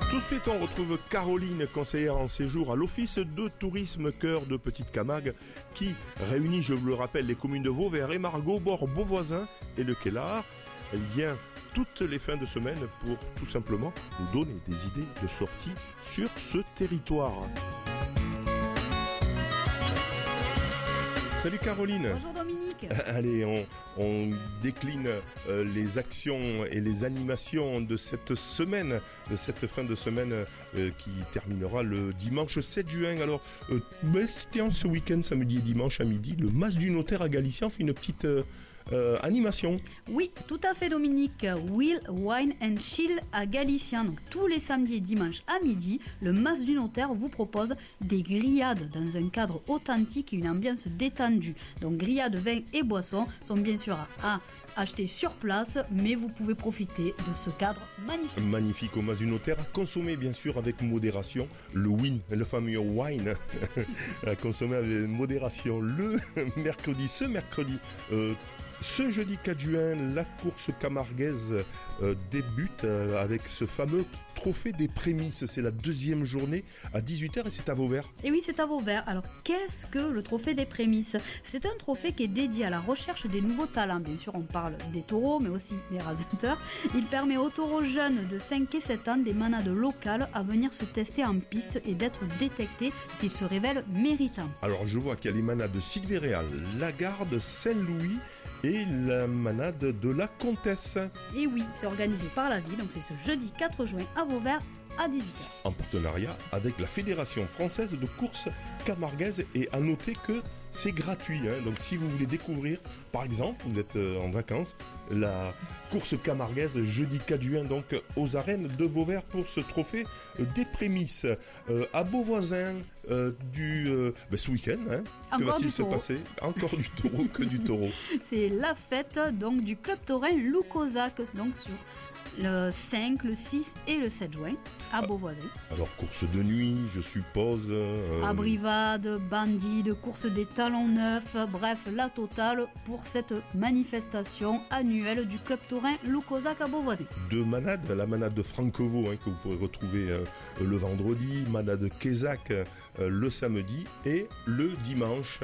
Tout de suite, on retrouve Caroline, conseillère en séjour à l'Office de tourisme Cœur de Petite Camargue, qui réunit, je vous le rappelle, les communes de Vauvert et Margaux, Bord, Beauvoisin et le Quélard. Elle vient toutes les fins de semaine pour tout simplement nous donner des idées de sortie sur ce territoire. Salut Caroline. Bonjour Dominique. Allez, on décline les actions et les animations de cette semaine, de cette fin de semaine qui terminera le dimanche 7 juin. Alors, c'était ce week-end, samedi et dimanche à midi, le Mas du Notaire à Galicia fait une petite animation. Oui, tout à fait Dominique. Will, Wine and Chill à Galicien. Donc tous les samedis et dimanches à midi, le Mas du Notaire vous propose des grillades dans un cadre authentique et une ambiance détendue. Donc grillades, vins et boissons sont bien sûr à acheter sur place, mais vous pouvez profiter de ce cadre magnifique. Magnifique au Mas du Notaire, à consommer bien sûr avec modération. Le fameux wine, à consommer avec modération ce mercredi. Ce jeudi 4 juin, la course camarguaise débute avec ce fameux trophée des prémices. C'est la deuxième journée à 18h et c'est à Vauvert. Et oui, c'est à Vauvert. Alors, qu'est-ce que le trophée des prémices ? C'est un trophée qui est dédié à la recherche des nouveaux talents. Bien sûr, on parle des taureaux, mais aussi des raseurs. Il permet aux taureaux jeunes de 5 et 7 ans des manades locales à venir se tester en piste et d'être détectés s'ils se révèlent méritants. Alors, je vois qu'il y a les manades de Sylvéréal, Lagarde, Saint-Louis et la manade de la Comtesse. Et oui, c'est organisé par la ville, donc c'est ce jeudi 4 juin à Vauvert à 18h. En partenariat avec la Fédération française de course camarguaise, et à noter que c'est gratuit. Donc si vous voulez découvrir, par exemple, vous êtes en vacances, la course camarguaise jeudi 4 juin donc aux arènes de Vauvert pour ce trophée des prémices. À Beauvoisin ce week-end, que va-t-il se passer ? Encore du taureau, que du taureau. C'est la fête donc du club taurin Loucosac, donc sur le 5, le 6 et le 7 juin à Beauvoisin. Alors course de nuit, je suppose. Abrivade, bandide, course des talons neufs, bref, la totale pour cette manifestation annuelle du club taurin Loucosac à Beauvoisin. Deux manades, la manade de Franquevaux que vous pourrez retrouver le vendredi, manade Quézac le samedi et le dimanche.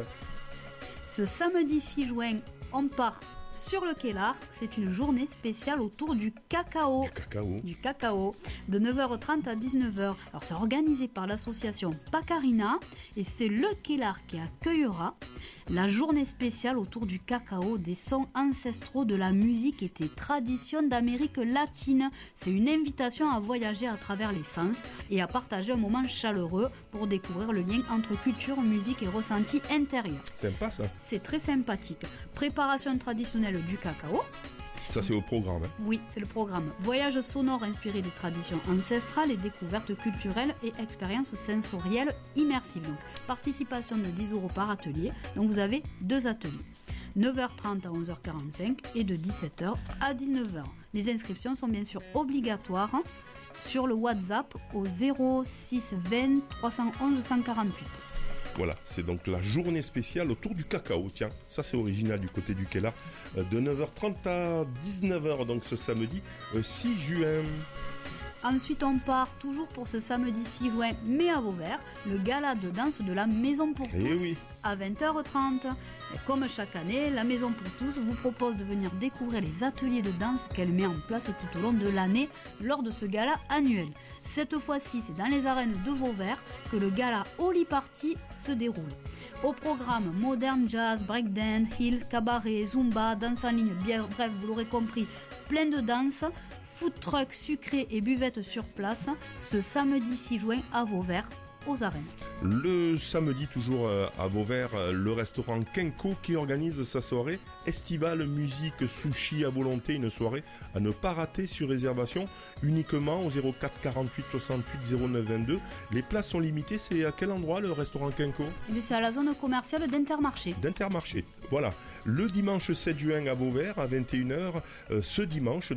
Ce samedi 6 juin, on part sur le Quélard, c'est une journée spéciale autour du cacao. Du cacao, de 9h30 à 19h. Alors c'est organisé par l'association Pacarina et c'est le Quélard qui accueillera la journée spéciale autour du cacao, des sons ancestraux de la musique et des traditions d'Amérique latine. C'est une invitation à voyager à travers les sens et à partager un moment chaleureux pour découvrir le lien entre culture, musique et ressenti intérieur. Sympa ça. C'est très sympathique. Préparation traditionnelle du cacao. Ça c'est au programme. Oui, c'est le programme. Voyage sonore inspiré des traditions ancestrales et découvertes culturelles et expériences sensorielles immersives. Donc, participation de 10 € par atelier. Donc vous avez 2 ateliers. 9h30 à 11h45 et de 17h à 19h. Les inscriptions sont bien sûr obligatoires sur le WhatsApp au 06 20 311 148. Voilà, c'est donc la journée spéciale autour du cacao. Tiens, ça c'est original du côté du Quélard. De 9h30 à 19h, donc ce samedi 6 juin. Ensuite, on part toujours pour ce samedi 6 juin, mais à Vauvert, le gala de danse de la Maison pour tous à 20h30. Et comme chaque année, la Maison pour tous vous propose de venir découvrir les ateliers de danse qu'elle met en place tout au long de l'année lors de ce gala annuel. Cette fois-ci, c'est dans les arènes de Vauvert que le gala Holy Party se déroule. Au programme, modern jazz, breakdance, hills, cabaret, zumba, danse en ligne, bref, vous l'aurez compris, plein de danse, food truck sucré et buvette sur place, ce samedi 6 juin à Vauvert, aux arènes. Le samedi, toujours à Vauvert, le restaurant Kenko qui organise sa soirée estivale, musique, sushi à volonté, une soirée à ne pas rater sur réservation uniquement au 04 48 68 09 22. Les places sont limitées. C'est à quel endroit le restaurant Kenko ? C'est à la zone commerciale d'Intermarché. Voilà. Le dimanche 7 juin à Vauvert à 21h, ce dimanche,